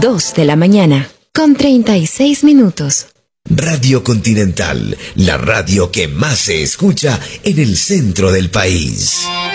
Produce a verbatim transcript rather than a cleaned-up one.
dos de la mañana, con treinta y seis minutos. Radio Continental, la radio que más se escucha en el centro del país.